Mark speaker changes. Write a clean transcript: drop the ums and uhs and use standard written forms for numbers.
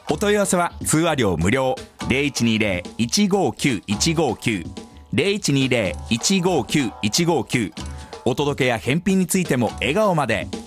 Speaker 1: お問い合わせは通話料無料 0120-159-159 0120-159-159。お届けや返品についても笑顔まで。